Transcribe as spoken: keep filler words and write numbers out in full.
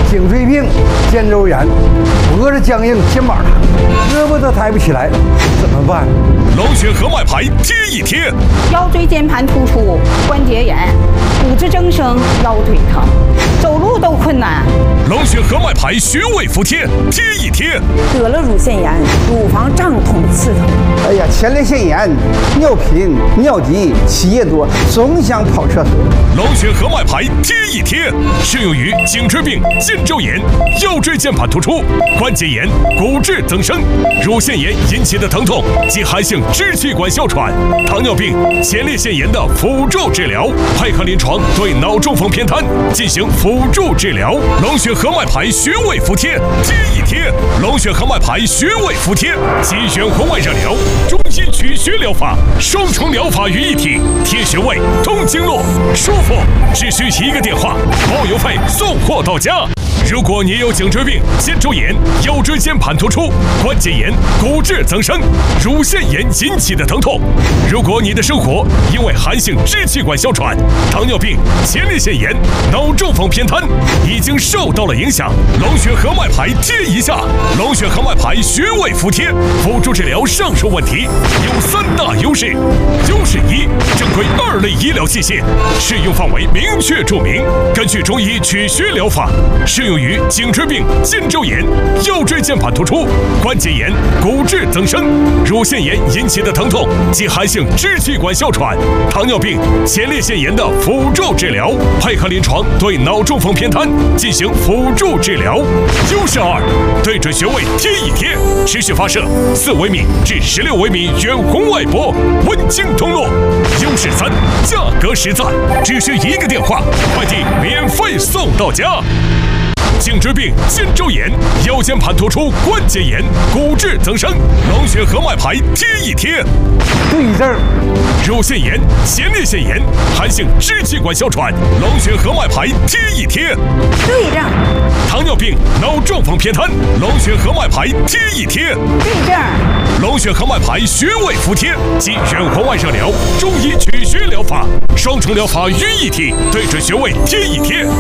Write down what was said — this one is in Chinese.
颈椎病、肩周炎，脖子僵硬、肩膀疼，胳膊都抬不起来，怎么办？ 龙血和脉牌贴一贴， 腰椎间盘突出、关节炎、骨质增生、腰腿疼，走路都困难。 龙血和脉牌穴位服帖贴一贴， 得了乳腺炎，乳房胀痛刺疼。 哎呀，前列腺炎、尿频、尿急、起夜多，总想跑厕所。 龙血和脉牌贴一贴，适用于颈椎病、肩周炎、腰椎间盘突出、关节炎、骨质增生、乳腺炎引起的疼痛及寒性支气管哮喘、糖尿病、前列腺炎的辅助治疗，配合临床对脑中风偏瘫进行辅助治疗。龙血和脉牌穴位服帖贴一贴，龙血和脉牌穴位服帖，精选红外热疗、中医取穴疗法，双重疗法于一体，贴穴位、通经络，舒服，只需一个电话，包邮费送货到家。如果你有颈椎病、肩周炎、腰椎间盘突出、关节炎、骨质增生、乳腺炎引起的疼痛；如果你的生活因为寒性支气管哮喘、糖尿病、前列腺炎、脑中风偏瘫已经受到了影响，龙血和脉牌贴一下，龙血和脉牌穴位服帖，辅助治疗上述问题，有三大优势。优势一，正规二类医疗器械，适用范围明确注明，根据中医取穴疗法，适用于颈椎病、肩周炎、腰椎间盘突出、关节炎、骨质增生、乳腺炎引起的疼痛及寒性支气管哮喘、糖尿病、前列腺炎的辅助治疗，配合临床对脑中风偏瘫进行辅助治疗。优势二，对准穴位贴一贴，持续发射四微米至十六微米远红外波，温经通络。优势三，价格实在，只需一个电话，快递免费送到家。颈椎病、肩周炎、腰间盘突出、关节炎、骨质增生，龙血和脉牌贴一贴。 对症。 乳腺炎、前列腺炎、寒性支气管哮喘，龙血和脉牌贴一贴。 对症。 糖尿病、脑中风偏瘫，龙血和脉牌贴一贴。 对症。 龙血和脉牌穴位服帖及远红外热疗、中医取穴疗法，双重疗法于一体，对准穴位贴一贴。